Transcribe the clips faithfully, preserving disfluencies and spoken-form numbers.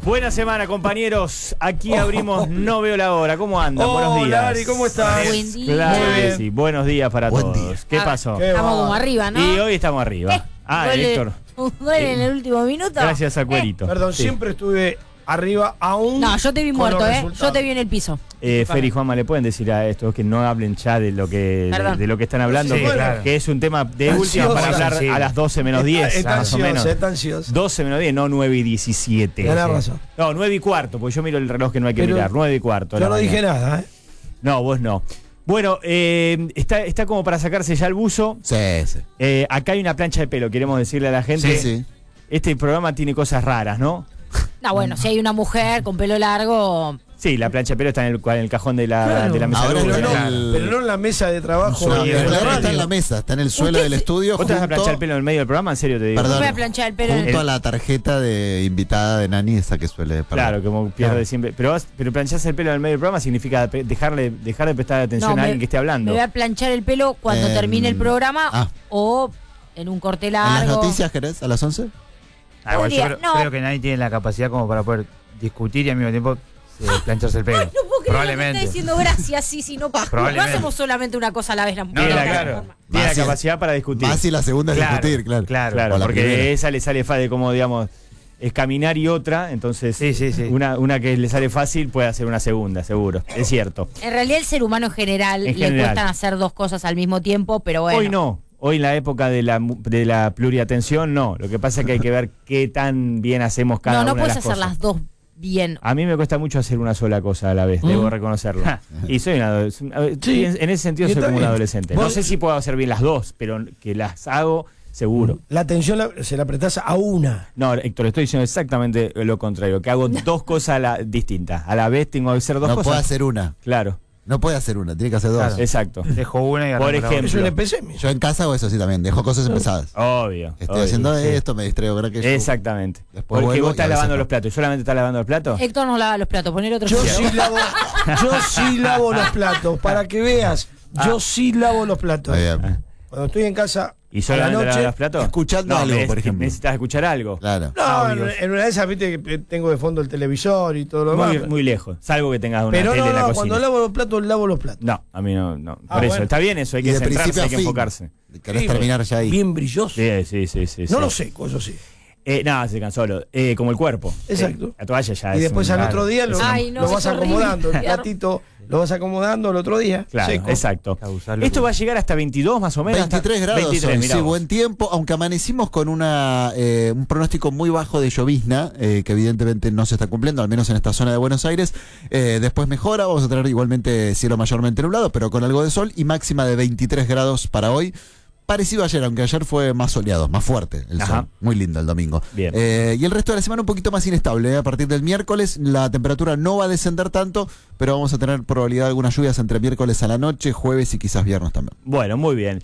Buena semana, compañeros. Aquí abrimos No Veo la Hora. ¿Cómo andan? Oh, Buenos días. Lari, ¿cómo estás? Buen día. Claro que sí. Buenos días para Buen todos. día. ¿Qué Ah, pasó? ¿qué? Estamos como arriba, ¿no? Y hoy estamos arriba. Eh, ah, gol de- Héctor. Un gol en el último minuto. Gracias a Cuerito. Perdón, Sí. siempre estuve arriba aún. No, yo te vi con muerto, los ¿eh? resultados. Yo te vi en el piso. Eh, Fer y Juanma, ¿le pueden decir a estos que no hablen ya de lo que de, Perdón. de lo que están hablando? Sí, que, claro. que es un tema de Está última para ansioso. hablar Sí. a las doce menos diez, Está más o ansioso, menos. está ansioso. doce menos diez, no nueve y diecisiete. Tenés Sí. razón. No, nueve y cuarto, porque yo miro el reloj que no hay que Pero mirar. nueve y cuarto. de Yo la no mañana. dije nada, ¿eh? No, vos no. Bueno, eh, está, está como para sacarse ya el buzo. Sí, sí. Eh, acá hay una plancha de pelo, queremos decirle a la gente. Sí, sí. Este programa tiene cosas raras, ¿no? No, bueno, si hay una mujer con pelo largo. Sí, la plancha de pelo está en el, en el cajón de la, Claro. de la mesa Ahora de luz. Pero no, Claro. pero no en la mesa de trabajo. No, ni el en la programa radio. está en la mesa, está en el suelo Usted del se- estudio. ¿Vos te vas a junto- planchar el pelo en el medio del programa? En serio te digo. Perdón. No voy a planchar el pelo. Junto a la tarjeta de invitada de Nani, esa que suele. perdón. Claro, como pierde Claro. siempre. Pero, vas- pero plancharse el pelo en el medio del programa significa pe- dejarle, dejar de prestar atención No, a me- alguien que esté hablando. Me voy a planchar el pelo cuando Em, termine el programa ah. o en un corte ¿En las largo. noticias querés? ¿A las once? Ah, igual yo Podría- creo, no. creo que nadie tiene la capacidad como para poder discutir y al mismo tiempo eh, plancharse el pelo. Ay, no puedo creer lo que Probablemente. está diciendo gracias, sí, sí, no, no Probablemente. hacemos solamente una cosa a la vez. La Tiene no, la, claro. claro, tiene la Más si- capacidad para discutir. Más si la segunda es Claro, discutir, claro. claro. Claro, O la porque primera. esa le sale fácil, como digamos, es caminar y otra, entonces Sí, sí, sí. Una, una que le sale fácil puede hacer una segunda, seguro. Es cierto. En realidad el ser humano en general En le general. cuestan hacer dos cosas al mismo tiempo, pero bueno. Hoy no. Hoy en la época de la, mu- de la pluriatención, no. Lo que pasa es que hay que ver qué tan bien hacemos cada No, no una de puedes las hacer cosas. las dos bien. A mí me cuesta mucho hacer una sola cosa a la vez, debo reconocerlo. y soy un adolescente. Sí. En, en ese sentido Y soy está como un bien. adolescente. No Vos- sé si puedo hacer bien las dos, pero que las hago seguro. La atención la- se la prestás a una. No, Héctor, estoy diciendo exactamente lo contrario, que hago dos cosas a la- distintas. A la vez tengo que hacer dos No cosas. puede hacer una. Claro, No puede hacer una, tiene que hacer dos. Claro. exacto. Dejo una y Por arranco la ejemplo. Es un E P C. mi. Yo en casa hago eso sí también, dejo cosas empezadas. Obvio. Estoy obvio, haciendo sí. esto, me distraigo con aquello. Exactamente. Después Porque vuelvo vos y estás a veces lavando no. los platos. ¿Solamente estás lavando los platos? Héctor no lava los platos, poner otro Yo sitio. sí lavo, yo sí lavo los platos. Para que veas, yo sí lavo los platos. Está bien. Cuando estoy en casa ¿Y a la solamente lavas noche. los platos? escuchando algo, neces- por ejemplo. Necesitas escuchar algo. Claro. No, en, Audios. en una de esas, viste que tengo de fondo el televisor y todo lo Muy, demás. muy lejos. Salvo que tengas una Pero tele no, en la no, cocina. cuando lavo los platos, lavo los platos. No, a mí no. no. Por Ah, eso, bueno. está bien eso. Hay Y que de centrarse, principio a hay que fin. enfocarse. Querés Sí, terminar ya ahí. Bien brilloso. Sí, sí, sí. sí No sí. lo seco, eso sí. Eh, no, se cansó. lo- Eh, como el cuerpo. Exacto. Eh, la toalla ya Y es después un- al claro, otro día es lo, una- Ay, no, lo es vas horrible. acomodando. El platito lo vas acomodando al otro día. Claro, seco. exacto. Causarlo Esto con- va a llegar hasta veintidós más o menos. hasta veintitrés grados veintitrés, hoy, mirá sí, vos. buen tiempo, aunque amanecimos con una eh, un pronóstico muy bajo de llovizna, eh, que evidentemente no se está cumpliendo, al menos en esta zona de Buenos Aires. Eh, después mejora, vamos a tener igualmente cielo mayormente nublado, pero con algo de sol y máxima de veintitrés grados para hoy. Parecido a ayer, aunque ayer fue más soleado, más fuerte el Ajá. sol. Muy lindo el domingo. Bien. Eh, y el resto de la semana un poquito más inestable. eh. A partir del miércoles la temperatura no va a descender tanto, pero vamos a tener probabilidad de algunas lluvias entre miércoles a la noche, jueves y quizás viernes también. Bueno, muy bien.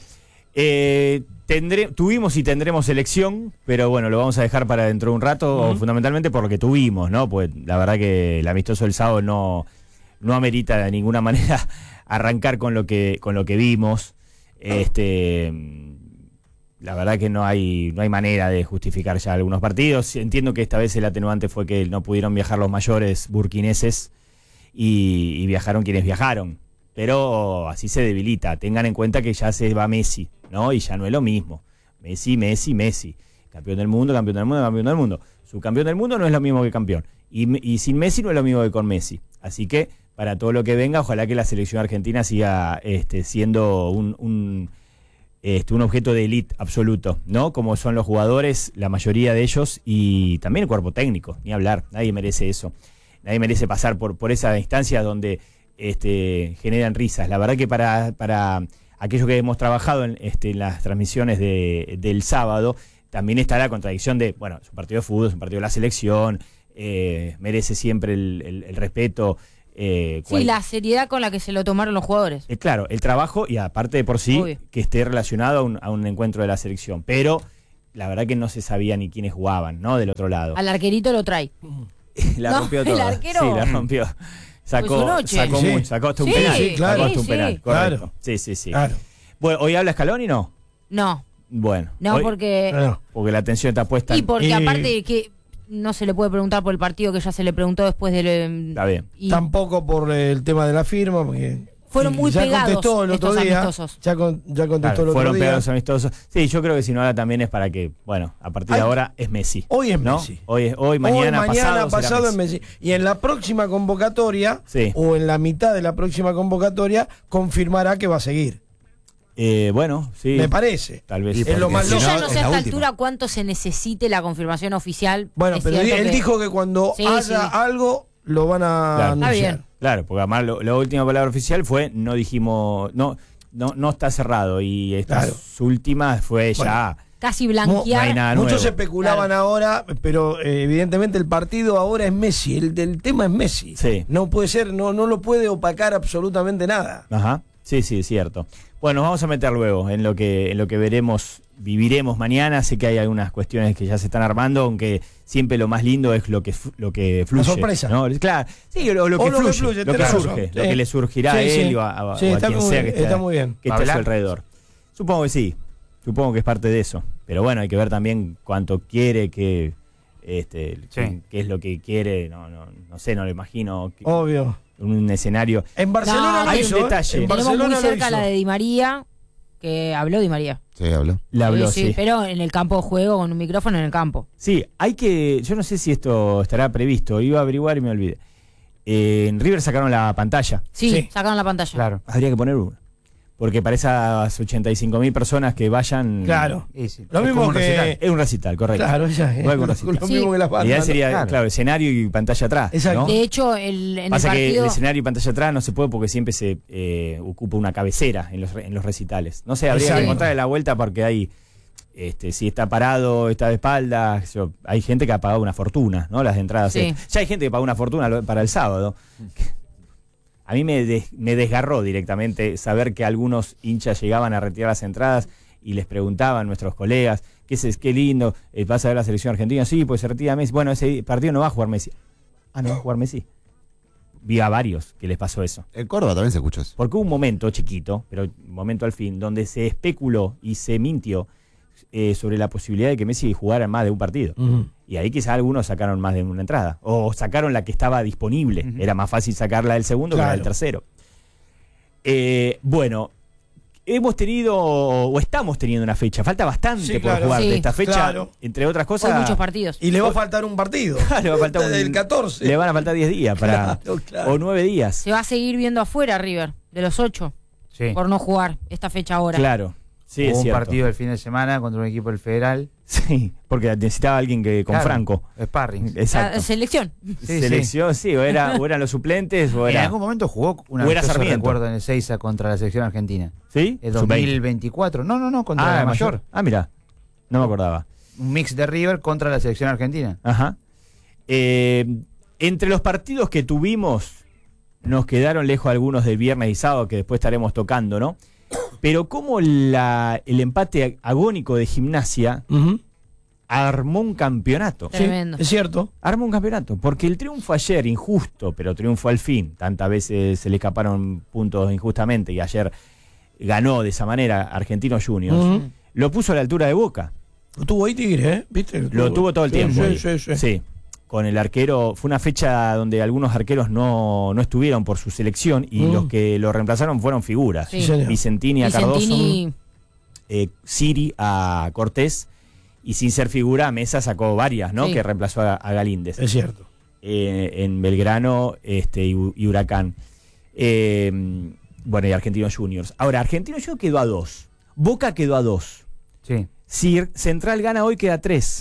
Eh, tendré, tuvimos y tendremos elección, pero bueno, lo vamos a dejar para dentro de un rato, fundamentalmente por lo que tuvimos, ¿no? Pues la verdad que el amistoso del sábado no, no amerita de ninguna manera arrancar con lo que, con lo que vimos. Este, la verdad que no hay, no hay manera de justificar ya algunos partidos. Entiendo que esta vez el atenuante fue que no pudieron viajar los mayores burkineses y, y viajaron quienes viajaron. Pero así se debilita. Tengan en cuenta que ya se va Messi, ¿no? Y ya no es lo mismo. Messi, Messi, Messi. Campeón del mundo, campeón del mundo, campeón del mundo. Subcampeón del mundo no es lo mismo que campeón. Y, y sin Messi no es lo mismo que con Messi. Así que para todo lo que venga, ojalá que la selección argentina siga este, siendo un, un, este, un objeto de élite absoluto, ¿no? Como son los jugadores, la mayoría de ellos, y también el cuerpo técnico, ni hablar. Nadie merece eso. Nadie merece pasar por, por esa instancia donde este, generan risas. La verdad que para, para aquellos que hemos trabajado en, este, en las transmisiones de, del sábado, también está la contradicción de, bueno, es un partido de fútbol, es un partido de la selección, eh, merece siempre el, el, el respeto. Eh, Sí, cual- la seriedad con la que se lo tomaron los jugadores. eh, claro, el trabajo y aparte de por sí Obvio. que esté relacionado a un, a un encuentro de la selección. Pero la verdad que no se sabía ni quiénes jugaban, ¿no? Del otro lado. Al arquerito lo trae. La No, rompió el toda. arquero. Sí, la rompió. Sacó, Pues su noche. sacó Sí. mucho, sacó hasta un Sí, penal. sí, claro. Sacó hasta un Sí, penal, sí. correcto. Claro. Sí, sí, sí. Claro. Bueno, ¿hoy habla Scaloni no? No, Bueno. no, hoy- porque. No. porque la atención está puesta Y en- porque Y- aparte de que no se le puede preguntar por el partido que ya se le preguntó después del... Está bien. y Tampoco por el tema de la firma, porque Fueron muy ya pegados contestó el otro estos día. amistosos. Ya, con- ya contestó Claro, el otro fueron día. pegados amistosos. Sí, yo creo que si no ahora también es para que, bueno, a partir de Ay, ahora es Messi. Hoy es ¿no? Messi. Hoy, es- hoy, mañana, Hoy, mañana pasado, será pasado Messi. es Messi. Y en la próxima convocatoria, Sí. o en la mitad de la próxima convocatoria, confirmará que va a seguir. Eh, bueno, sí. Me parece. Tal vez. Y sí. Es lo porque más si Yo loco. ya no, no es sé a la esta última. altura cuánto se necesite la confirmación oficial. Bueno, Es pero cierto él que- dijo que cuando Sí, haya sí. algo, lo van a Claro. Está anunciar. bien. Claro, porque además lo- la última palabra oficial fue no dijimos, no, no, no está cerrado. Y estas Claro. últimas fue ya. Casi No blanquear. hay nada Muchos nuevo. especulaban Claro. ahora, pero eh, evidentemente el partido ahora es Messi. El, el tema es Messi. Sí. No puede ser, no, no lo puede opacar absolutamente nada. Ajá. Sí, sí, es cierto. Bueno, nos vamos a meter luego en lo que, en lo que veremos, viviremos mañana. Sé que hay algunas cuestiones que ya se están armando, aunque siempre lo más lindo es lo que fu- lo que fluye. sorpresa. ¿no? Claro, sí, lo, lo O que lo que fluye, fluye, lo que tenés surge, razón, lo sí. que le surgirá a Sí, él sí. o a, o Sí, a está quien muy sea bien, que esté, está muy bien. que esté a su ¿Hablar? alrededor. Supongo que sí, supongo que es parte de eso. Pero bueno, hay que ver también cuánto quiere, que este, Sí. qué, qué es lo que quiere, no, no, no sé, no lo imagino. que- Obvio. un escenario. En Barcelona No, lo hay un hizo, ¿eh? detalle. En Tenemos Barcelona muy lo cerca hizo. la de Di María, que habló Di María. Sí, habló. Le habló, sí. Pero en el campo de juego, con un micrófono en el campo. Sí, hay que. Yo no sé si esto estará previsto. Iba a averiguar y me olvidé. Eh, en River sacaron la pantalla. Sí, Sí. sacaron la pantalla. Claro. Habría que poner una. Porque para esas ochenta y cinco mil personas que vayan. Claro. Y sí, Lo es mismo como un que- recital. Es un recital, correcto. Claro, ya. eh, Igual con lo, Rosita. lo Sí. mismo que las La bandas. idea sería, Claro. claro. escenario y pantalla atrás. Exacto. ¿no? De hecho, el, en Pasa el que partido... el escenario y pantalla atrás no se puede porque siempre se eh, ocupa una cabecera en los, re- en los recitales. No sé, habría Exacto. que encontrarle la vuelta porque hay. Este, si está parado, está de espaldas. yo- hay gente que ha pagado una fortuna, ¿no? Las entradas. Sí. eh. Ya hay gente que pagó una fortuna lo- para el sábado. A mí me, des- me desgarró directamente saber que algunos hinchas llegaban a retirar las entradas y les preguntaban a nuestros colegas, ¿qué es, qué lindo, eh, ¿vas a ver la selección argentina? Sí, pues se retira Messi. Bueno, ese partido no va a jugar Messi. Ah, no va a jugar Messi. Vi a varios que les pasó eso. En Córdoba también se escucha eso. Porque hubo un momento chiquito, pero un momento al fin, donde se especuló y se mintió eh, sobre la posibilidad de que Messi jugara más de un partido. Ujú. Y ahí quizás algunos sacaron más de una entrada. O sacaron la que estaba disponible. Ujú. Era más fácil sacarla del segundo que la del Claro. tercero. Eh, bueno, hemos tenido, o estamos teniendo una fecha. Falta bastante Sí, por claro. jugar de Sí, esta fecha. claro. Entre otras Hoy cosas. muchos partidos. Y le va a faltar un partido. le va a faltar un- El catorce. Le van a faltar diez días para. Claro, claro. O nueve días. Se va a seguir viendo afuera River, de los ocho, Sí. por no jugar esta fecha ahora. Claro. Sí, Hubo es un cierto. partido el fin de semana contra un equipo del Federal. Sí, porque necesitaba alguien que con Claro, Franco. Sparring. La Exacto. selección. Sí, Selección, sí, o, era, o eran los suplentes o En era. algún momento jugó una o era vez, Sarmiento. recuerdo, en el Seiza contra la selección argentina. ¿Sí? En Sub veinte. dos mil veinticuatro. No, no, no, contra Ah, la mayor. mayor. Ah, mira. No me acordaba. Un mix de River contra la selección argentina. Ajá. Eh, entre los partidos que tuvimos, nos quedaron lejos algunos del viernes y sábado, que después estaremos tocando, ¿no? Pero como la, el empate agónico de Gimnasia Ujú. armó un campeonato. Sí, Tremendo. es cierto. Armó un campeonato. Porque el triunfo ayer, injusto, pero triunfo al fin. Tantas veces se le escaparon puntos injustamente y ayer ganó de esa manera Argentinos Juniors. Ujú. Lo puso a la altura de Boca. Lo tuvo ahí Tigre, ¿eh? ¿Viste? Lo tuvo todo el Sí, tiempo. Sí, ahí. sí, sí. Sí. Con el arquero, fue una fecha donde algunos arqueros no, no estuvieron por su selección y Mm. los que lo reemplazaron fueron figuras. Sí. Sí, señor. Vicentini a Cardoso, Vicentini, eh, Siri a Cortés y sin ser figura Mesa sacó varias, ¿no? Sí. Que reemplazó a, a Galíndez. Es cierto. Eh, en Belgrano este, y, y Huracán. Eh, bueno, y Argentinos Juniors. Ahora, Argentinos Juniors quedó a dos. Boca quedó a dos. Sí. Si Central gana hoy, queda tres.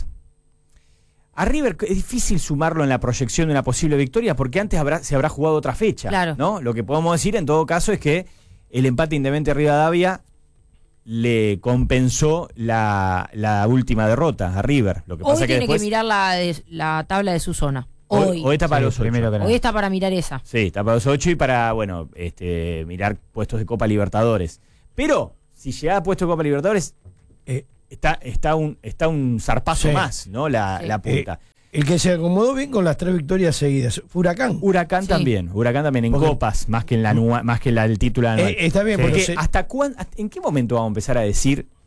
A River es difícil sumarlo en la proyección de una posible victoria porque antes habrá, se habrá jugado otra fecha. Claro. ¿no? Lo que podemos decir en todo caso es que el empate Independiente Rivadavia le compensó la, la última derrota a River. Lo que hoy pasa que tiene después, que mirar la, de- la tabla de su zona. Hoy. hoy, hoy está para Sí, los ocho. primero que nada. Hoy está para mirar esa. Sí, está para los ocho y para, bueno, este, mirar puestos de Copa Libertadores. Pero, si llega a puesto de Copa Libertadores, eh, está, está, un, está un zarpazo Sí. más, ¿no? La, Sí. la punta. El que se acomodó bien con las tres victorias seguidas. fue Huracán. Huracán Sí. también, Huracán también en Porque- copas, más que en la anua- más que en la del título anual. Eh, está bien, Sí. porque Porque se- hasta cuán, hasta- ¿en qué momento vamos a empezar a decir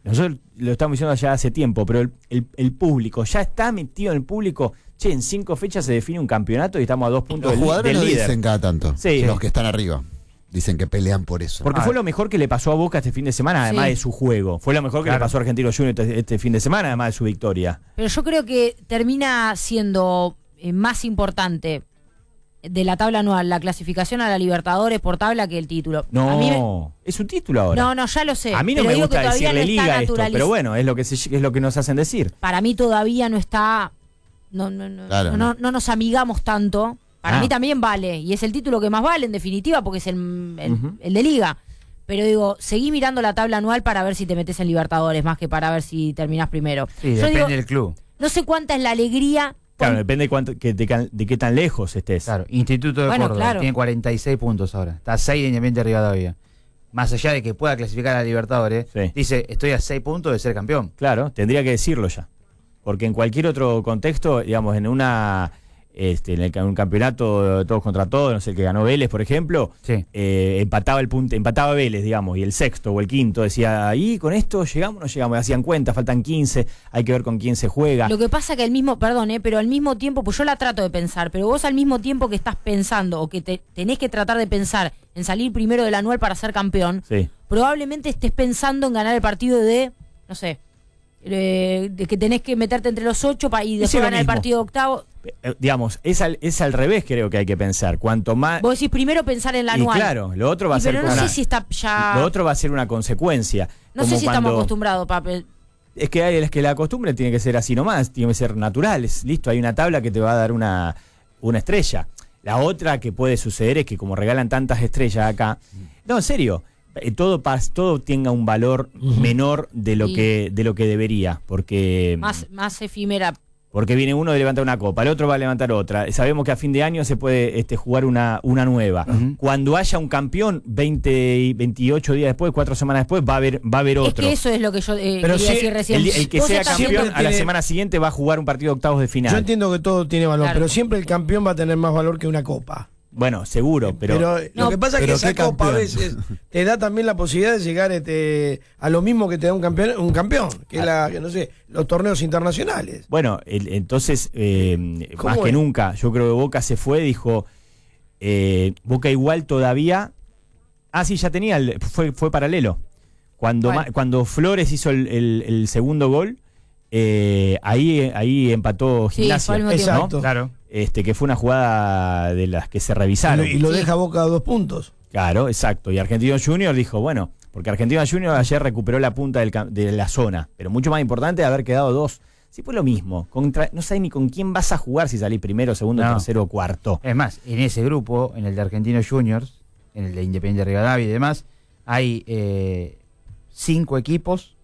nosotros lo estamos diciendo ya hace tiempo, pero el, el, el público ya está metido en el público. Che, en cinco fechas se define un campeonato y estamos a dos puntos Los del, jugadores del lo líder. dicen cada tanto. Sí. Los que están arriba. Dicen que pelean por eso. Porque Ah. fue lo mejor que le pasó a Boca este fin de semana, además Sí. de su juego. Fue lo mejor que Claro. le pasó a Argentino Juniors este, este fin de semana, además de su victoria. Pero yo creo que termina siendo eh, más importante de la tabla anual la clasificación a la Libertadores por tabla que el título. No, A mí me- es un título ahora. no, no, ya lo sé. a mí no pero me digo gusta que todavía decirle no está liga esto, naturaliz- pero bueno, es lo que se, es lo que nos hacen decir. Para mí todavía no está. No, no, no, Claro, no, no. no nos amigamos tanto. Para Ah. mí también vale. Y es el título que más vale, en definitiva, porque es el, el, Ujú. el de liga. Pero digo, seguí mirando la tabla anual para ver si te metes en Libertadores, más que para ver si terminás primero. Sí, Yo depende digo, del club. no sé cuánta es la alegría. Claro, cuán- depende de, cuánto, que, de, can- de qué tan lejos estés. Claro, Instituto de Bueno, Córdoba claro. tiene cuarenta y seis puntos ahora. Está a seis de Independiente Rivadavia. Más allá de que pueda clasificar a la Libertadores, Sí. dice, estoy a seis puntos de ser campeón. Claro, tendría que decirlo ya. Porque en cualquier otro contexto, digamos, en una este, en el, ca- un campeonato de todos contra todos, no sé, el que ganó Vélez, por ejemplo, Sí. eh, empataba el punto, empataba Vélez, digamos, y el sexto o el quinto decía, ahí con esto llegamos o no llegamos, hacían cuenta, faltan quince, hay que ver con quién se juega. Lo que pasa que al mismo, perdón, eh, pero al mismo tiempo, pues yo la trato de pensar, pero vos al mismo tiempo que estás pensando o que te, tenés que tratar de pensar en salir primero del anual para ser campeón, Sí. probablemente estés pensando en ganar el partido de, no sé, eh, de que tenés que meterte entre los ocho pa- y Es después lo ganar el mismo. partido de octavo. Eh, digamos, es al, es al revés, creo que hay que pensar. Cuanto más. Vos decís primero pensar en la y anual. claro, lo otro va a Y ser pero no como sé una- si está ya. lo otro va a ser una consecuencia. no sé como si estamos cuando- acostumbrados, papi. Es que hay, es que la costumbre tiene que ser así nomás, tiene que ser natural. Es, listo, hay una tabla que te va a dar una, una estrella. La otra que puede suceder es que como regalan tantas estrellas acá, no, en serio, eh, todo pas, todo tenga un valor menor de lo Sí. que de lo que debería, porque Más, más efímera. porque viene uno y levanta una copa, el otro va a levantar otra. Sabemos que a fin de año se puede este, jugar una, una nueva. Ujú. Cuando haya un campeón, veinte y veintiocho días después, cuatro semanas después, va a haber, va a haber Es otro. que eso es lo que yo eh, Pero quería sí, decir recién. El, el que Vos sea estás campeón viendo- a la tiene- semana siguiente va a jugar un partido de octavos de final. Yo entiendo que todo tiene valor, Claro. pero siempre el campeón va a tener más valor que una copa. Bueno, seguro, pero, Pero, lo No, que pasa es que pero esa qué copa a campeón. veces te da también la posibilidad de llegar este, a lo mismo que te da un campeón, un campeón, que es la, que no sé, los torneos internacionales. bueno, el- entonces, eh, ¿Cómo más que es? nunca, yo creo que Boca se fue, dijo, eh, Boca igual todavía, ah, sí, ya tenía, el- fue, fue paralelo. Cuando, ¿Cuál? ma- cuando Flores hizo el, el- el segundo gol, eh, ahí, ahí empató Sí, Gimnasia, fue al mismo tiempo. ¿no? Exacto. Claro. Este, que fue una jugada de las que se Y lo, revisaron. y lo Sí. deja Boca a dos puntos. Claro, exacto. Y Argentino Junior dijo, bueno, porque Argentino Junior ayer recuperó la punta del cam- de la zona, pero mucho más importante haber quedado dos. Sí, fue lo mismo. Contra, no sabes ni con quién vas a jugar si salís primero, segundo, No. tercero o cuarto. Es más, en ese grupo, en el de Argentinos Juniors, en el de Independiente Rivadavia y demás, hay eh, cinco equipos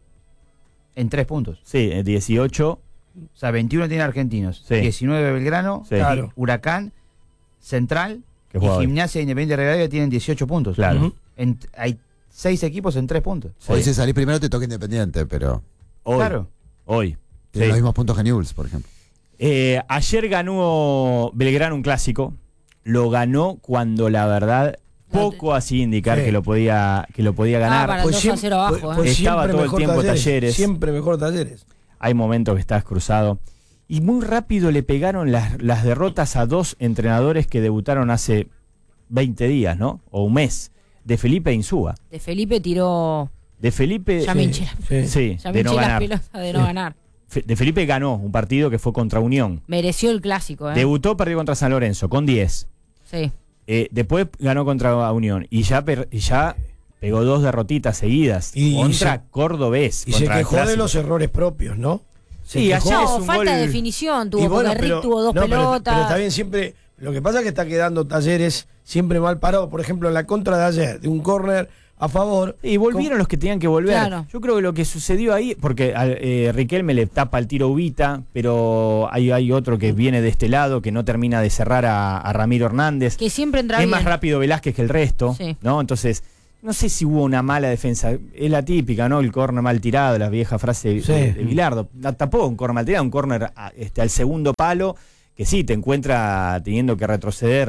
en tres puntos. Sí, eh, dieciocho. O sea, veintiuno tiene Argentinos, Sí. diecinueve Belgrano, Sí. Claro. Huracán, Central Que y juega hoy. Gimnasia e Independiente Rivadavia tienen dieciocho puntos. Claro. Ujú. En- hay seis equipos en tres puntos. Sí. Hoy si salís primero te toca Independiente, pero Hoy. Claro. Hoy. tiene Sí. los mismos puntos que Newell's, por ejemplo. Eh, ayer ganó Belgrano un clásico. Lo ganó cuando la verdad poco hacía indicar Sí. que lo podía que lo podía Ah, ganar. para el dos a cero abajo, pues- eh. pues Estaba siempre todo el mejor tiempo Talleres. Siempre mejor Talleres. Hay momentos que estás cruzado. Y muy rápido le pegaron las, las derrotas a dos entrenadores que debutaron hace veinte días, ¿no? O un mes. De Felipe Insúa. De Felipe tiró. De Felipe. Ya me hinché la- Sí. Sí, Ya me de no hinché las ganar. pelotas de no Sí. ganar. Fe- De Felipe ganó un partido que fue contra Unión. Mereció el clásico, ¿eh? Debutó, perdió contra San Lorenzo con diez. Sí. Eh, después ganó contra Unión. Y ya, per- y ya pegó dos derrotitas seguidas. Y- y contra se- Cordobés. Y se contra quejó de Clásico. los errores propios, ¿no? Se Sí, quejó. ayer es No, un falta de gol- definición tuvo, Y bueno, porque Rick pero- tuvo dos no, pero- pelotas. Pero, está bien, siempre. Lo que pasa es que está quedando Talleres siempre mal parado. Por ejemplo, en la contra de ayer, de un córner a favor. Y volvieron los que tenían que volver. Claro. Yo creo que lo que sucedió ahí, porque al- eh, Riquelme le tapa el tiro a Ubita, pero hay, hay otro que viene de este lado que no termina de cerrar a, a Ramiro Hernández. Que siempre entra Es bien. más rápido Velázquez que el resto, Sí. ¿no? Entonces, no sé si hubo una mala defensa. Es la típica, ¿no? El córner mal tirado, la vieja frase Sí. de, de Bilardo. No, tampoco un córner mal tirado, un córner a- este, al segundo palo, que sí, te encuentra teniendo que retroceder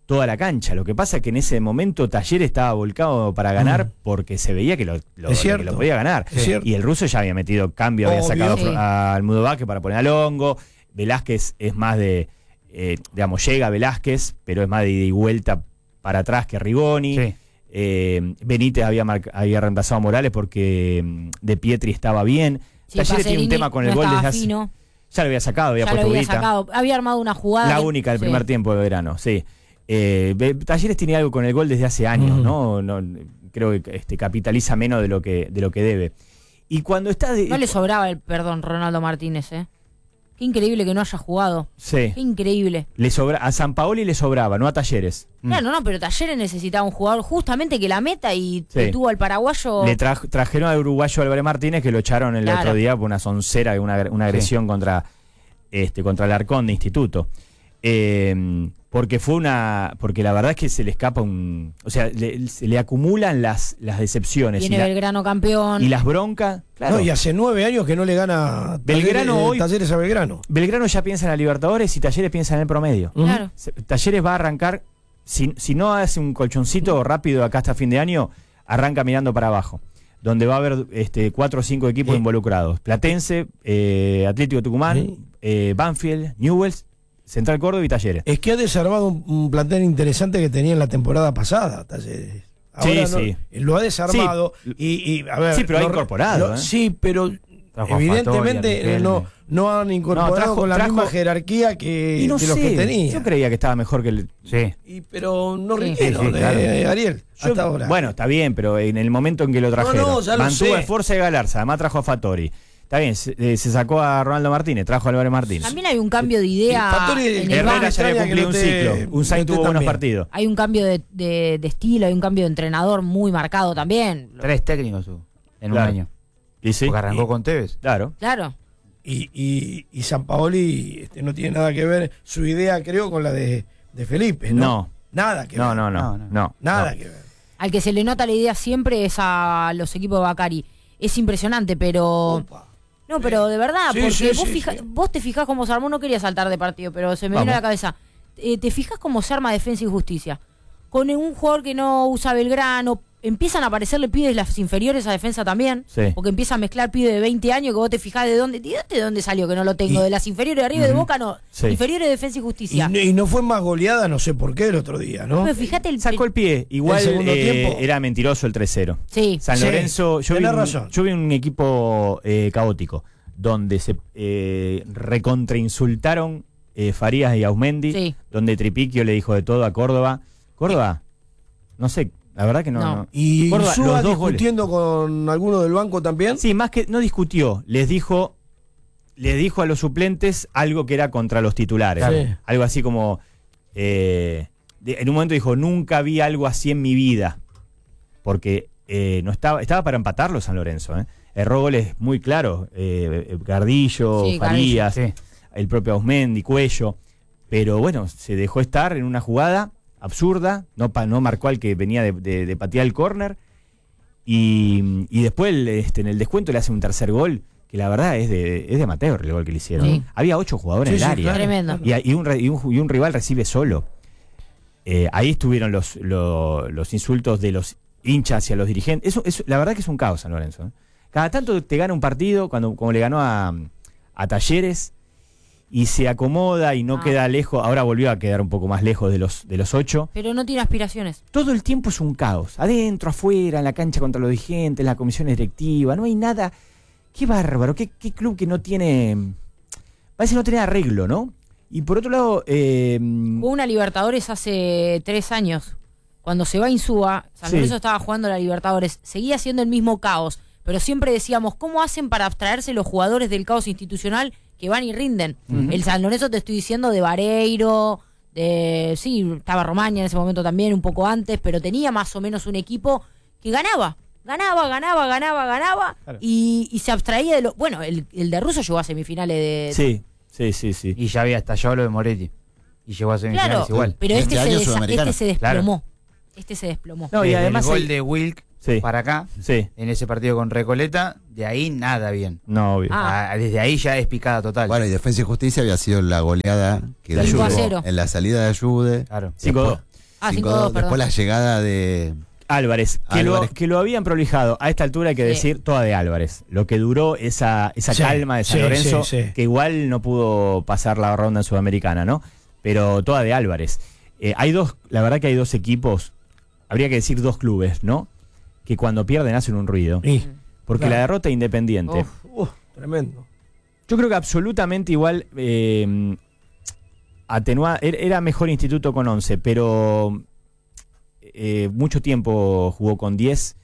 toda la cancha. Lo que pasa es que en ese momento Talleres estaba volcado para ganar Mm. porque se veía que lo, lo- Es cierto. que lo podía ganar. Es cierto. Y el ruso ya había metido cambio, había Obvio. sacado Sí. a Almudo Vázquez para poner a Longo. Velázquez es más de, eh, digamos, llega Velázquez, pero es más de ida y vuelta para atrás que Rigoni. Sí. Eh, Benítez había, marca- había reemplazado a Morales porque mm, De Pietri estaba bien. Sí, Talleres tiene un Pacerini tema con el no gol estaba desde hace- fino, ya lo había sacado, había ya lo puesto había Guita. sacado. Había armado una jugada. La que- única del sí. primer tiempo de verano, sí. Eh, Be- Talleres tiene algo con el gol desde hace años, Mm. ¿no? No, creo que este, capitaliza menos de lo que, de lo que debe. Y cuando está de. No le sobraba el perdón Ronaldo Martínez, ¿eh? Qué increíble que no haya jugado. Sí. Qué increíble. Le sobra, a San Paoli le sobraba, no a Talleres. Mm. Claro, no, pero Talleres necesitaba un jugador justamente que la meta y Sí. tuvo al paraguayo. Le tra- trajeron al uruguayo Álvarez Martínez, que lo echaron el Claro. otro día por una soncera, una, una agresión contra, este, contra el Arcón de Instituto. Eh, porque fue una. Porque la verdad es que se le escapa un. O sea, le- se le acumulan las, las decepciones y, Viene la- Belgrano campeón. y las broncas. Claro. No, y hace nueve años que no le gana Belgrano Talleres, eh, hoy- Talleres a Belgrano. Belgrano ya piensa en la Libertadores y Talleres piensa en el promedio. Claro. Se- Talleres va a arrancar, si, si no hace un colchoncito rápido acá hasta fin de año, arranca mirando para abajo, donde va a haber este, cuatro o cinco equipos Sí. involucrados. Platense, eh, Atlético Tucumán, Sí. eh, Banfield, Newell's, Central Córdoba y Talleres. Es que ha desarmado un, un plantel interesante que tenía en la temporada pasada, Talleres. Ahora Sí, no- sí. Lo ha desarmado Sí. y, y, a ver, Sí, pero ha lo- incorporado, lo- ¿eh? Sí, pero Trajo a evidentemente Fattori, a eh, no, Riquelme. no han incorporado No, trajo- con la trajo- misma jerarquía que, Y no que los sé, que tenía. yo creía que estaba mejor que el... Sí. Y, pero no Sí. Riquelme, Sí, sí, claro. eh, Ariel, Yo- hasta ahora. Bueno, está bien, pero en el momento en que lo trajeron, no, ya lo mantuvo sé. a Esforza y Galarza, además trajo a Fattori. Está bien, se, eh, se sacó a Ronaldo Martínez, trajo a Álvarez Martínez. También hay un cambio de idea. Fattori- en el Herrera banco. Herrera ya había extraña que cumplido no un te- ciclo. Un Sainz no te tuvo buenos también. partidos. Hay un cambio de, de- de estilo, hay un cambio de entrenador muy marcado también. Tres técnicos tuvo en Claro. un año. Y sí, Porque arrancó Y- con Tevez. claro. Claro. Y, y, y San Paoli este, no tiene nada que ver su idea, creo, con la de, de Felipe, ¿no? No. Nada que No, ver. no, no, No, no. no. Nada no. que ver. Al que se le nota la idea siempre es a los equipos de Bacari. Es impresionante, pero. Opa. No, pero de verdad, Sí, porque sí, vos, sí, fija- sí. vos te fijás cómo se armó, no quería saltar de partido, pero se me Vamos. vino a la cabeza. Eh, te fijás cómo se arma Defensa y Justicia. Con un jugador que no usa Belgrano, empiezan a aparecerle pibes las inferiores a Defensa también, Sí. porque empieza a mezclar pibes de veinte años que vos te fijás de dónde, ¿de de dónde salió? Que no lo tengo, Y- de las inferiores de arriba de Ujú. Boca no, Sí. inferiores de Defensa y Y, Justicia. no- y no fue más goleada, no sé por qué, el otro día, ¿no? Pero fíjate el... Sacó el pie. Igual El segundo eh, tiempo. era mentiroso el tres cero. Sí, San Sí, Lorenzo, yo vi, tenés un, razón. yo vi un equipo eh, caótico, donde se eh, recontrainsultaron eh, Farías y Ausmendi, Sí. donde Tripiquio le dijo de todo a Córdoba. Córdoba, no sé, la verdad que no. No. no. Y Córdoba, Insúa los dos goles. discutiendo con alguno del banco también. Sí, más que no discutió, les dijo, les dijo a los suplentes algo que era contra los titulares. Sí. Algo así como, eh, de- en un momento dijo, nunca vi algo así en mi vida. Porque eh, no estaba, estaba para empatarlo San Lorenzo. ¿eh? Erró goles muy claros. Eh, Gardillo, Sí, Farías, Sí. el propio Ausmendi, Cuello. Pero bueno, se dejó estar en una jugada absurda. No, pa- no marcó al que venía de, de- de patear el córner. Y, y después el, este, en el descuento le hace un tercer gol, que la verdad es de, es de amateur el gol que le hicieron. Sí. Había ocho jugadores Sí, en el sí, área. claro. Tremendo. Y, a- y un, re- y, un, y un rival recibe solo. Eh, ahí estuvieron los, lo- los insultos de los hinchas hacia los dirigentes. Eso, eso, la verdad que es un caos San Lorenzo. ¿eh? Cada tanto te gana un partido, cuando como le ganó a, a Talleres, y se acomoda y no Ah. queda lejos. Ahora volvió a quedar un poco más lejos de los, de los ocho. pero no tiene aspiraciones. Todo el tiempo es un caos. Adentro, afuera, en la cancha contra los dirigentes, en la comisión directiva. No hay nada. Qué bárbaro. Qué, qué club que no tiene. Parece no tener arreglo, ¿no? Y por otro lado. Eh, Jugó una Libertadores hace tres años. Cuando se va Insúa, San Sí. Lorenzo estaba jugando la Libertadores. Seguía siendo el mismo caos. Pero siempre decíamos, ¿cómo hacen para abstraerse los jugadores del caos institucional que van y rinden? Ujú. El San Lorenzo te estoy diciendo de Vareiro, de... Sí, estaba Romaña en ese momento también, un poco antes, pero tenía más o menos un equipo que ganaba. Ganaba, ganaba, ganaba, ganaba. Claro. Y, y se abstraía de lo... Bueno, el, el de Russo llegó a semifinales de... sí, sí, sí, sí. Y ya había estallado lo de Moretti. Y llegó a semifinales Claro, igual. pero Y este, este se, año desa- sudamericano. este se desplomó. Este se desplomó. No, y Desde además el gol hay- de Wilk Sí, para acá, sí. en ese partido con Recoleta, de ahí nada bien. No, obvio. Ah. Ah, desde ahí ya es picada total. Bueno, y Defensa y Justicia había sido la goleada que De cinco a Ayude cero. en la salida de Ayude. Claro. cinco dos. Ah, cinco cinco dos, dos. Después perdón. la llegada de Álvarez, que, Álvarez. Lo, que lo habían prolijado. A esta altura hay que Sí. decir toda de Álvarez. Lo que duró esa, esa Sí, calma de San sí, Lorenzo, sí, sí. que igual no pudo pasar la ronda en Sudamericana, ¿no? Pero toda de Álvarez. Eh, hay dos, la verdad que hay dos equipos, habría que decir dos clubes, ¿no? Que cuando pierden hacen un ruido. Y, Porque claro. la derrota de Independiente, Uf. uh, tremendo. yo creo que absolutamente igual, eh, atenua- er- era mejor Instituto con once, pero eh, mucho tiempo jugó con diez.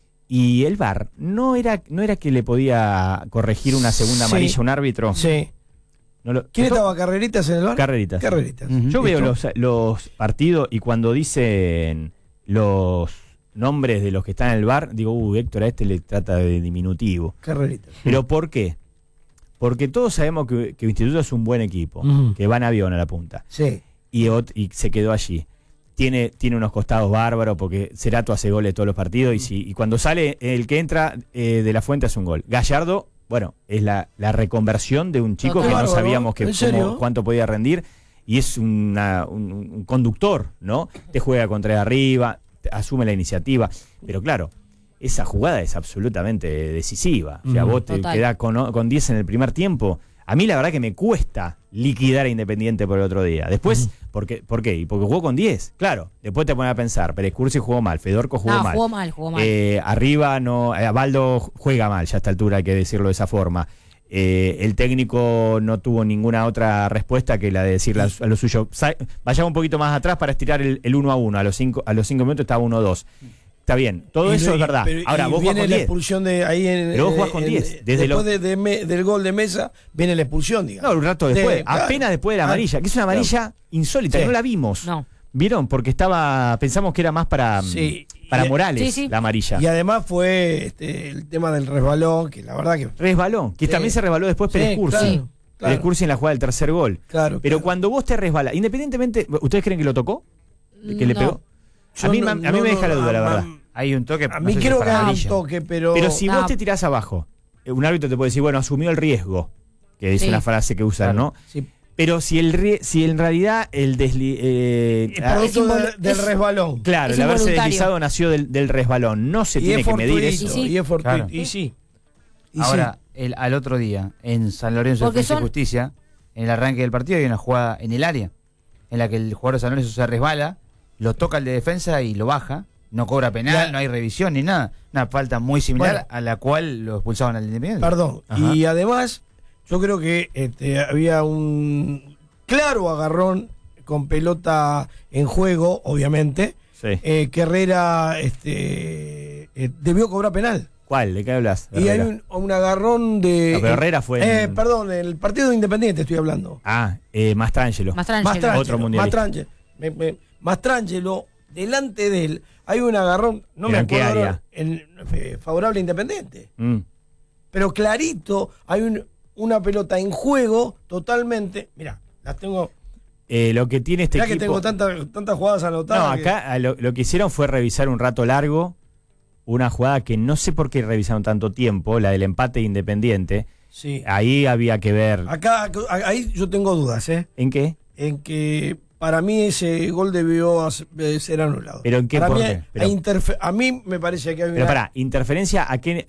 Y el V A R no era, no era que le podía corregir una segunda Sí. amarilla a un árbitro. Sí. No lo- ¿Quién yo- estaba? ¿Carreritas en el bar? Carreritas. Carreritas. Ujú. Yo veo ¿Listo? los, los partidos y cuando dicen los nombres de los que están en el V A R, digo, uh, Héctor, a este le trata de diminutivo. Carreritas. ¿Pero por qué? Porque todos sabemos que, que Instituto es un buen equipo, Ujú. que va en avión a la punta. Sí. Y, ot- y se quedó allí. Tiene, tiene unos costados bárbaros porque Cerato hace goles todos los partidos y, si, y cuando sale el que entra eh, de la fuente hace un gol. Gallardo, bueno, es la, la reconversión de un chico Total. que no Bárbaro, sabíamos que, ¿en serio? cómo- cuánto podía rendir y es una- un, un conductor, ¿no? Te juega contra de arriba, te- asume la iniciativa, pero claro, esa jugada es absolutamente decisiva. O sea, Ujú. vos te Total. quedás con, con diez en el primer tiempo. A mí la verdad que me cuesta liquidar a Independiente por el otro día. Después, ¿por qué? ¿por qué? Y porque jugó con diez, claro. Después te pones a pensar, Pérez Cursi jugó mal, Fedorco jugó No, mal. jugó mal, jugó mal. Eh, arriba no, eh, Baldo juega mal, ya a esta altura hay que decirlo de esa forma. Eh, el técnico no tuvo ninguna otra respuesta que la de decirle a, a lo suyo. Sa- Vayamos un poquito más atrás para estirar el, el uno a uno. A los cinco, a los cinco minutos estaba uno a dos. Está bien, todo Y- eso y- es verdad. pero- Ahora, y vos jugás viene con la diez. expulsión de ahí en. Pero vos jugás con en- diez, desde después lo- de- de me- del gol de Mesa, viene la expulsión, digamos. No, un rato después, De- claro. apenas después de la Ah, amarilla, que es una amarilla insólita, Sí. no la vimos. No. ¿Vieron? Porque estaba, pensamos que era más para, Sí. para Y- Morales, Sí, sí. la amarilla. Y además fue este, el tema del resbalón, que la verdad que. Resbaló, que Sí. también se resbaló después Sí, Pérez Cursi. claro, Pérez claro. Cursi en la jugada del tercer gol. Claro, Pero claro. cuando vos te resbalas, independientemente, ¿ustedes creen que lo tocó? ¿Que le No. pegó? Yo a mí, no- me- a mí no- me deja la no, duda, la a- verdad. Hay un toque. A no mí sé si creo para que hay un amarilla. toque, pero. Pero si No. vos te tirás abajo, eh, un árbitro te puede decir, bueno, asumió el riesgo, que es Sí. una frase que usan, Claro. ¿no? Sí, Pero si el rie- si en realidad el desli eh, es ah, producto involu- de- del es- resbalón. claro, es el haberse involuntario. deslizado nació del, del resbalón, no se y tiene es que medir fortuito, eso. Sí, sí. y es fortuito. Claro. Y sí. Y Ahora, el, al otro día, en San Lorenzo Porque de Defensa y son- Justicia, en el arranque del partido hay una jugada en el área, en la que el jugador de San Lorenzo se resbala, lo toca el de defensa y lo baja. No cobra penal, Ya. no hay revisión ni nada. Una falta muy similar Bueno. a la cual lo expulsaban al Independiente. Perdón. Ajá. Y además, yo creo que este, había un claro agarrón con pelota en juego, obviamente. Sí. Eh, que Herrera este, eh, debió cobrar penal. ¿Cuál? ¿De qué hablas? Y hay Herrera? un, un agarrón de. No, pero Herrera fue Eh, en- perdón, el partido de Independiente estoy hablando. Ah, eh, Mastrangelo. Mastrangelo. Mastrangelo. Otro mundialista. Mastrangelo. Me- me- Mastrangelo, delante de él, hay un agarrón, no me ¿Pero en qué acuerdo, área? en, eh, favorable a Independiente. Mm. Pero clarito, hay un- una pelota en juego totalmente. Mira, las tengo. Eh, lo que tiene este Mirá que equipo... tengo tantas tantas jugadas No, anotadas. que- acá a lo, lo que hicieron fue revisar un rato largo una jugada que no sé por qué revisaron tanto tiempo, la del empate de Independiente. Sí. Ahí había que ver... Acá, ahí yo tengo dudas, ¿eh? ¿En qué? En que para mí ese gol debió hacer- eh, ser anulado. ¿Pero en qué Para por mí qué? hay- Pero- hay interfe- a mí me parece que hay Pero una. pará, interferencia a qué...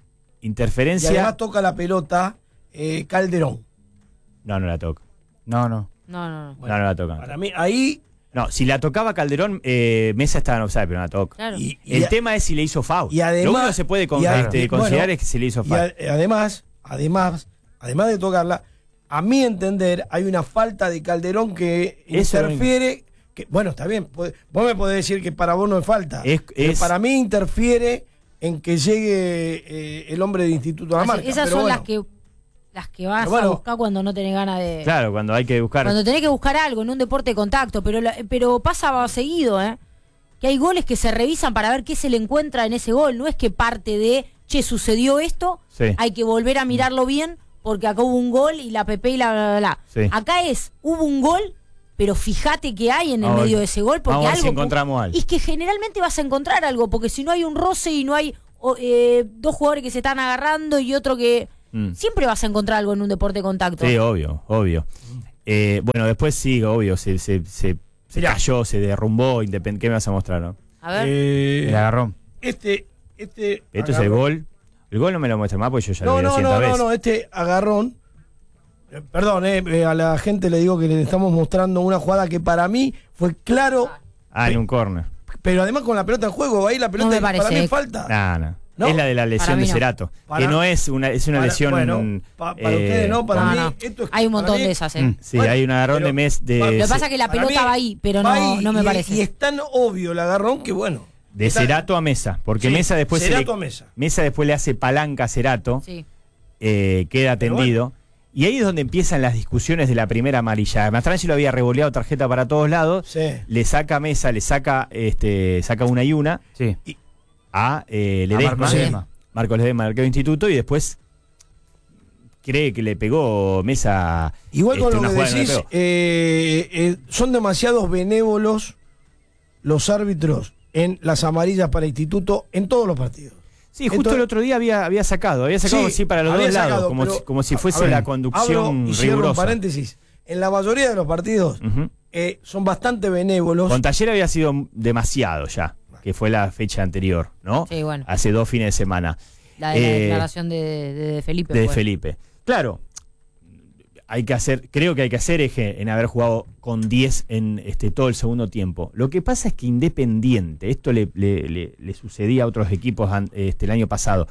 Y Interferencia... además toca la pelota eh, Calderón. No, no la toca. No, no. No, no, no. Bueno, no, no la toca. Para mí, ahí. No, si la tocaba Calderón, eh, Mesa estaba en offside, pero no la toca. Claro. Y, y El a- tema es si le hizo foul. y además- Lo único que se puede con- y a- este, y considerar bueno, es que se le hizo y foul. a- además, además, además de tocarla, a mi entender, hay una falta de Calderón que Eso es lo interfiere. Que, bueno, está bien. puede- vos me podés decir que para vos no es falta. Es- pero es- para mí interfiere en que llegue eh, el hombre de Instituto a la Así- Marca. esas pero son bueno. las que las que vas Pero bueno. a buscar cuando no tenés ganas de. Claro, cuando hay que buscar... Cuando tenés que buscar algo en un deporte de contacto, pero la- pero pasa seguido, ¿eh? Que hay goles que se revisan para ver qué se le encuentra en ese gol. No es que parte de, che, sucedió esto, Sí. hay que volver a mirarlo bien porque acá hubo un gol y la P P y la bla, bla, bla. Sí. Acá es, hubo un gol, pero fíjate qué hay en el Vamos a ver. medio de ese gol porque Vamos a ver algo. si encontramos algo. Y es que generalmente vas a encontrar algo, porque si no hay un roce y no hay o, eh, dos jugadores que se están agarrando y otro que. Mm. Siempre vas a encontrar algo en un deporte de contacto. Sí, obvio, obvio. Eh, bueno, después sí, obvio, se, se, se se Mirá. cayó, se derrumbó, Independ- ¿qué me vas a mostrar, no? A ver. Eh, El agarrón. este, este. Esto es el agarrón. gol. El gol no me lo muestra más porque yo ya No, lo vi no, doscientas no, no, veces. no, este agarrón. eh, Perdón, eh, eh, a la gente le digo que le estamos mostrando una jugada que para mí fue claro, Ah, en un córner. pero además con la pelota en juego, ahí la pelota me parece, para mí eh. falta. No, no. ¿No? Es la de la Para lesión mí de no. Cerato. Para- que no es una, es una Para- lesión. bueno, pa- para eh, ustedes no, para No, mí no. esto es Hay un montón para mí- de esas, ¿eh? Mm. Sí, Bueno, hay un agarrón pero- de mes de. Lo Lo que se- pasa es que la Para pelota mí va ahí, pero va no, ahí, no me y- parece. Y es tan obvio el agarrón que bueno. de está- Cerato a Mesa. Porque Sí, Mesa después se Cerato le, a Mesa. Mesa después le hace palanca a Cerato. Sí. eh, queda Pero tendido. Y ahí es donde empiezan las discusiones de la primera amarilla. Mastrangelo había revoleado tarjeta para todos lados. Sí. Le saca Mesa, le saca este saca una y una Sí. a eh, A Ledesma. Marcos Ledesma. Marcos Ledesma, arquero de instituto, y después cree que le pegó Mesa. Igual con este, lo una que jugada que no le decís, pegó. eh, eh, son demasiados benévolos los árbitros en las amarillas para instituto en todos los partidos. Sí, justo Entonces- el otro día había, había sacado, había sacado Sí, sí, para los había dos lados, sacado, como, pero- si, como si a fuese ver, la abro conducción y cierro un rigurosa. paréntesis. En la mayoría de los partidos Ujú. eh, son bastante benévolos. Con Taller había sido demasiado ya, que fue la fecha anterior, ¿no? Sí, bueno. Hace dos fines de semana. La de la Eh, declaración de, de- de Felipe. de fue. Felipe. Claro, hay que hacer, creo que hay que hacer eje en haber jugado con diez en este todo el segundo tiempo. Lo que pasa es que Independiente, esto le, le- le- le sucedía a otros equipos an- este, el año pasado,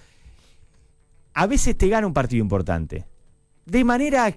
a veces te gana un partido importante. De manera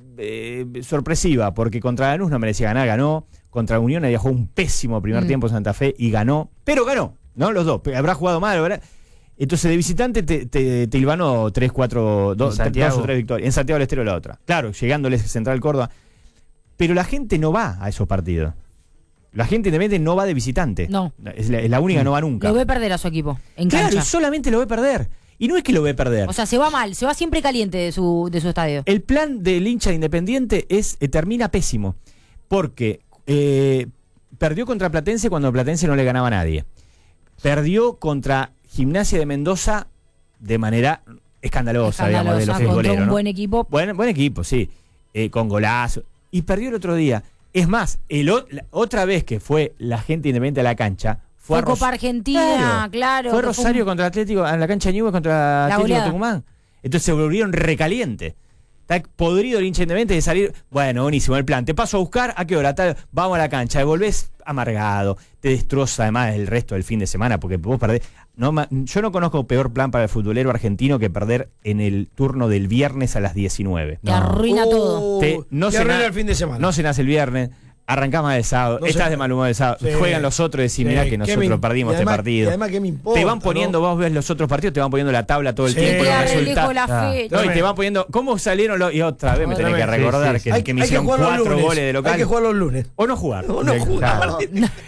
eh, sorpresiva, porque contra Lanús no merecía ganar, ganó. Contra Unión había jugado un pésimo primer Mm. tiempo Santa Fe y ganó, pero ganó, ¿no? Los dos. Habrá jugado mal, ¿verdad? Entonces de visitante te, te, te hilvanó tres, cuatro, dos, Santiago. dos o tres victorias. En Santiago del Estero la otra. Claro, llegándole Central Córdoba. Pero la gente no va a esos partidos. La gente independiente no va de visitante. No. Es la, es la única, no va nunca. Lo ve perder a su equipo en Claro, cancha. y solamente lo ve perder. Y no es que lo ve perder. O sea, se va mal, se va siempre caliente de su, de su estadio. El plan del hincha de Independiente es eh, termina pésimo. Porque eh, perdió contra Platense cuando Platense no le ganaba a nadie. Perdió contra Gimnasia de Mendoza de manera escandalosa, digamos, de los Escandalosa, contra futboleros, un ¿no? buen equipo. Buen, buen equipo, sí. Eh, con golazo. Y perdió el otro día. Es más, el, o- la- otra vez que fue la gente independiente a la cancha, fue, Fue a Ros- Copa Argentina, claro. Fue que Rosario un- contra Atlético, en la cancha de Newell's contra Atlético goleada. Tucumán. Entonces se volvieron recaliente. Está podrido el hincha independiente de salir. Bueno, buenísimo el plan. Te paso a buscar. ¿A qué hora? Tal, vamos a la cancha. Volvés amargado. Te destroza además el resto del fin de semana porque vos perdés. No, ma- yo no conozco peor plan para el futbolero argentino que perder en el turno del viernes a las diecinueve. Te arruina todo. Te- no Te se arruina na- el fin de semana. No cenas el viernes. Arrancás más de sábado. No Estás sé. de mal humor de sábado. Sí. Juegan los otros y decís, Sí, mirá que ¿qué nosotros me- perdimos y además- este partido. y además, ¿qué me importa, te van poniendo, no? vos ves los otros partidos, te van poniendo la tabla todo el Sí. tiempo, Te los da re lejos resultados. la Ah. fe. No, y te van poniendo, ¿cómo salieron los.? Y otra vez me Otra tenés que vez. recordar Sí, sí, que, Hay, que me hay que hicieron jugar los cuatro lunes. goles de local. Hay que jugar los lunes. O no jugar. O no jugar. Claro.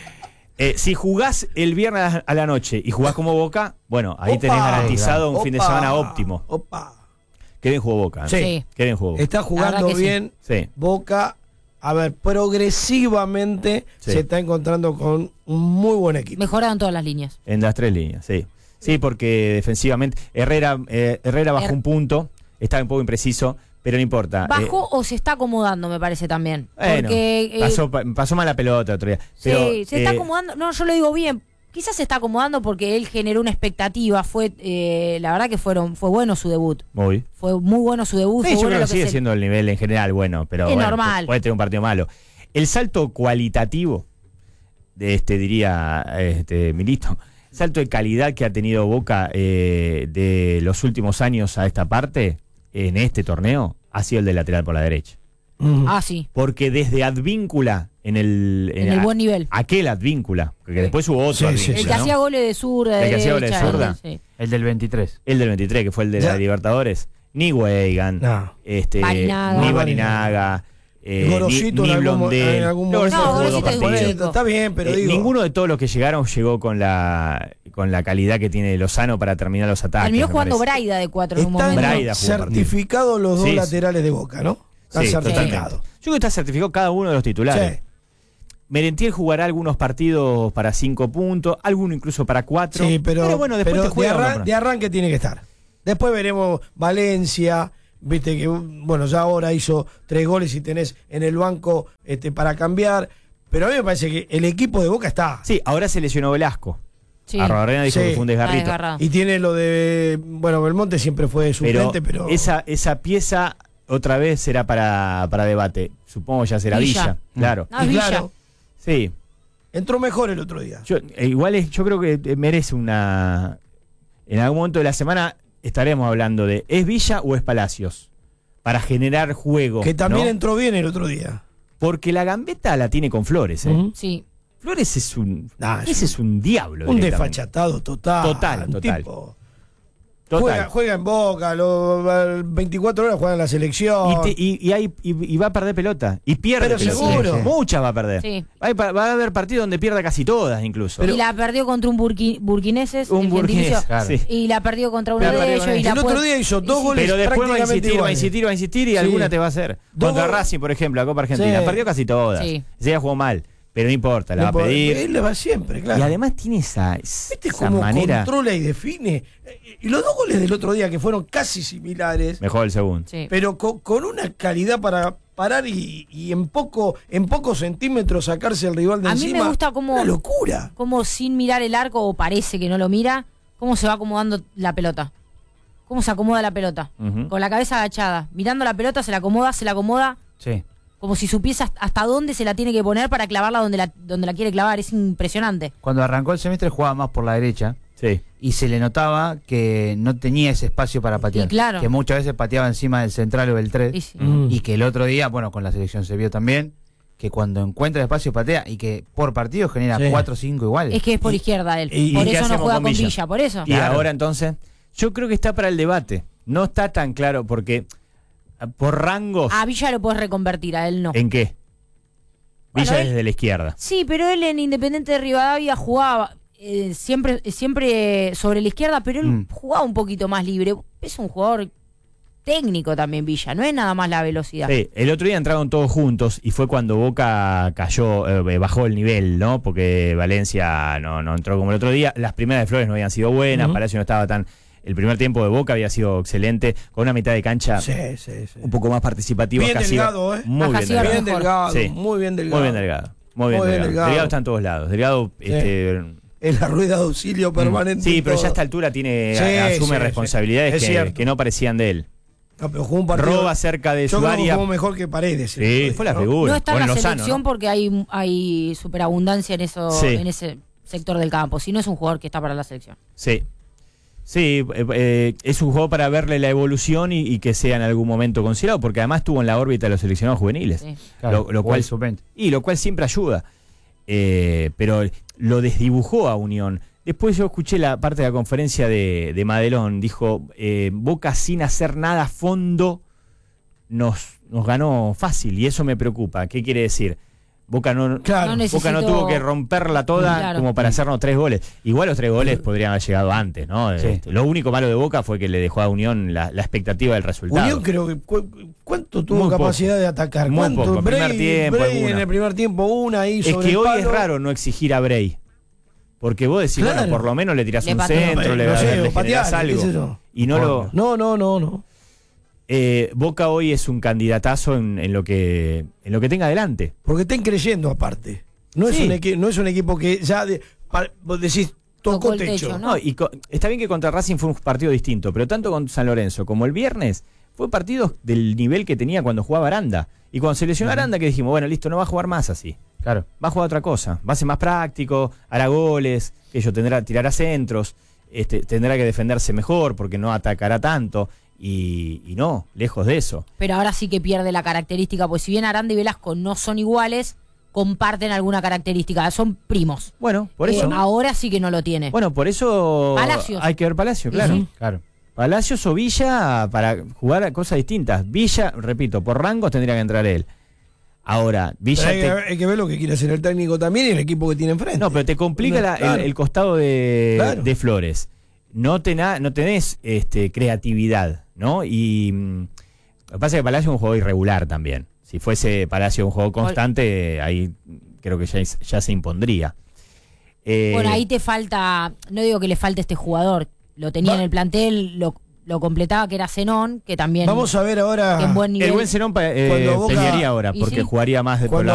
Eh, si jugás el viernes a la- a la noche y jugás como Boca, bueno, ahí tenés Opa. garantizado un fin de Opa. semana óptimo. Opa. Qué bien jugó Boca. ¿eh? Sí. Sí. Qué bien jugó Boca. Está jugando verdad que sí. bien. Sí. Boca, a ver, progresivamente Sí. se está encontrando con un muy buen equipo. Mejoraron todas las líneas. En las tres líneas, sí. Sí, porque defensivamente Herrera, eh, Herrera bajó Her- un punto, estaba un poco impreciso, pero no importa. Bajó Eh, o se está acomodando, me parece también. bueno, Porque eh, pasó, pa- pasó mal la pelota otro día. Pero, sí, se está eh, acomodando. No, yo lo digo bien. Quizás se está acomodando porque él generó una expectativa. Fue, eh, la verdad que fueron, fue bueno su debut. Muy. Fue muy bueno su debut. Sí, fue yo bueno creo lo que que sigue se- siendo el nivel en general bueno, pero Es bueno, normal. puede tener un partido malo. El salto cualitativo de este, diría este Milito, salto de calidad que ha tenido Boca eh, de los últimos años a esta parte, en este torneo, ha sido el de lateral por la derecha. Mm. Ah, sí. Porque desde Advíncula, en el, En el a- buen nivel. aquel Advíncula, porque después hubo otro Sí, sí, Advíncula, El que ¿no? hacía goles de zurda, de El que hacía goles de derecha, zurda. el- sí. El del veintitrés. El del veintitrés, que fue el de Ya. la Libertadores. Ni Weigan, No. este, Barinaga. ni No, Barinaga, eh, Gorosito ni, ni en algún mo- Blondel. en algún No, momento Gorosito No, jugó dos Gorosito es partidos. chico. Está bien, pero Eh, digo. ninguno de todos los que llegaron llegó con la con la calidad que tiene Lozano para terminar los ataques. Terminó me jugando parece. Braida de cuatro en un Están momento. Braida jugó certificados los dos Sí, sí. laterales de Boca, ¿no? Están Sí, certificados. totalmente. Yo creo que está certificado cada uno de los titulares. Sí. Merentiel jugará algunos partidos para cinco puntos, alguno incluso para cuatro. Sí, pero, bueno, después pero te juega de, uno arran- para- de arranque tiene que estar. Después veremos Valencia, viste que bueno, ya ahora hizo tres goles y tenés en el banco este para cambiar. Pero a mí me parece que el equipo de Boca está. Sí, ahora se lesionó Velasco. Sí. Arrobarrena dijo Sí. que fue un Está desgarrito. desgarrado. Y tiene lo de. Bueno, Belmonte siempre fue suplente, Pero, pero. esa, esa pieza otra vez será para, para debate. Supongo ya será Villa. Villa. Claro. No, y Villa. claro, Sí. entró mejor el otro día. Yo, eh, igual es, yo creo que eh, merece una. En algún momento de la semana estaremos hablando de ¿es Villa o es Palacios? Para generar juego. Que también ¿no? entró bien el otro día. Porque la gambeta la tiene con Flores. ¿eh? Ujú. Sí. Flores es un. Nah, es ese es un diablo. Un directamente. desfachatado total. Total, un total. tipo- Total. Juega, juega en Boca, los veinticuatro horas juega en la selección. Y, te- y- y hay- y- y va a perder pelota. Y pierde Pero pelota. seguro. Sí, sí. Muchas va a perder. Sí. Hay pa- va a haber partidos donde pierda casi todas, incluso. y la perdió contra un burqui- burquineses. un el burgués. gentilicio, Claro. Sí. Y la perdió contra uno La de perdió ellos. con Y ellos. la el otro puede- día hizo dos y- goles Pero después va a prácticamente insistir, va a iguales. insistir, va a insistir y Sí. alguna te va a hacer. Dos Contra gol- Racing, por ejemplo, la Copa Argentina. Sí. Perdió casi todas. Sí. Ese día jugó mal, pero no importa, la va a No, pedir. Él le va siempre, claro. Y además tiene esa, esa ¿Viste cómo manera. controla y define? Y los dos goles del otro día que fueron casi similares, Mejor el segundo. Sí. pero con, con una calidad para parar y, y en poco en pocos centímetros sacarse al rival de A mí encima. me gusta cómo- Una locura. Como sin mirar el arco, o parece que no lo mira, cómo se va acomodando la pelota. Cómo se acomoda la pelota. Ujú. Con la cabeza agachada. Mirando la pelota, se la acomoda, se la acomoda. Sí. Como si supiese hasta- hasta dónde se la tiene que poner para clavarla donde la, donde la quiere clavar. Es impresionante. Cuando arrancó el semestre jugaba más por la derecha Sí. y se le notaba que no tenía ese espacio para patear. Y claro. Que muchas veces pateaba encima del central o del tres. Y sí. Mm. Y que el otro día, bueno, con la selección se vio también, que cuando encuentra espacio patea y que por partido genera Sí. cuatro o cinco iguales. Es que es por izquierda él. y- por ¿y qué eso no hacemos juega con con Villa? Villa, por eso. Y Claro. ahora entonces, yo creo que está para el debate. No está tan claro porque ah, por rangos. A Villa lo puedes reconvertir, a él no. ¿En qué? Bueno, Villa él- desde la izquierda. Sí, pero él en Independiente de Rivadavia jugaba eh, siempre, siempre sobre la izquierda, pero él Mm. jugaba un poquito más libre. Es un jugador técnico también, Villa, no es nada más la velocidad. Sí, el otro día entraron todos juntos y fue cuando Boca cayó, eh, bajó el nivel, ¿no? Porque Valencia no, no entró como el otro día. Las primeras de Flores no habían sido buenas, Ujú. Palacio no estaba tan. El primer tiempo de Boca había sido excelente, con una mitad de cancha Sí, sí, sí. un poco más participativa. Bien casi delgado, ¿eh? Muy Ajá, bien sí, ahora delgado. Bien mejor. delgado, Sí. muy bien delgado. Muy bien delgado. Muy bien, Muy bien delgado. delgado. Delgado está en todos lados. Delgado, Sí. este, En la rueda de auxilio permanente. sí, y pero todo. ya a esta altura tiene, Sí, asume sí, responsabilidades sí. Es que, cierto. que no parecían de él. No, pero jugó un partido. Roba cerca de Yo su creo que área. jugó mejor que Paredes. el Sí, otro fue día, la ¿no? figura. No está O en la Lozano, selección ¿no? porque hay, hay superabundancia en, eso, Sí. en ese sector del campo. Si no es un jugador que está para la selección. Sí. Sí, eh, eh, es un juego para verle la evolución y, y que sea en algún momento considerado, porque además estuvo en la órbita de los seleccionados juveniles. Sí. Claro, lo, lo jugó cual el sub veinte. y lo cual siempre ayuda. Eh, pero lo desdibujó a Unión. Después yo escuché la parte de la conferencia de, de Madelón, dijo, eh, Boca sin hacer nada a fondo nos, nos ganó fácil y eso me preocupa. ¿Qué quiere decir? Boca no, Claro. No Boca no necesito- tuvo que romperla toda Claro. como para hacernos tres goles. Igual los tres goles podrían haber llegado antes, ¿no? Sí. Este, lo único malo de Boca fue que le dejó a Unión la, la expectativa del resultado. Unión creo que cu- ¿cuánto tuvo Muy capacidad poco. de atacar? Muy ¿Cuánto? poco. Primer Bray- tiempo, Bray alguna. en el primer tiempo una ahí Es sobre que el hoy palo. es raro no exigir a Bray. Porque vos decís, Claro. bueno, por lo menos le tirás Le un pateó. centro, le, No sé, le o patear, generás qué algo. sé yo. Y no lo. No, no, no, no. Eh, Boca hoy es un candidatazo en, en lo que en lo que tenga adelante. Porque estén creyendo aparte. No es, Sí. un, equi- no es un equipo que ya de- pa- vos decís tocó, Tocó el techo. techo, No, y co- está bien que contra Racing fue un partido distinto, pero tanto con San Lorenzo como el viernes fue partidos del nivel que tenía cuando jugaba Aranda. Y cuando se lesionó Aranda, que dijimos, bueno, listo, no va a jugar más así. Claro. Va a jugar otra cosa, va a ser más práctico, hará goles, ellos tendrá tirará centros, este, tendrá que defenderse mejor porque no atacará tanto y, y no, lejos de eso. Pero ahora sí que pierde la característica, pues si bien Aranda y Velasco no son iguales, comparten alguna característica, son primos. Bueno, por Eh, eso. ahora sí que no lo tiene. Bueno, por eso Palacios. hay que ver Palacio, claro. Sí. Claro. Palacios o Villa para jugar a cosas distintas. Villa, repito, por rangos tendría que entrar él. Ahora, Villa Pero hay, te- que, hay que ver lo que quiere hacer el técnico también y el equipo que tiene enfrente. no, pero te complica la- Claro. el, el costado de, Claro. de Flores. No, tena- no tenés este, creatividad, ¿no? Y mm, lo que pasa es que Palacio es un juego irregular también. Si fuese Palacio un juego constante, ahí creo que ya, ya se impondría. Eh, Bueno, ahí te falta, no digo que le falte este jugador, lo tenía Va- en el plantel, lo, lo completaba que era Zenón, que también Vamos a ver ahora. que en buen nivel. el buen Zenón pa- eh, Cuando Boca- pelearía ahora, Y porque sí. jugaría más de por Cuando la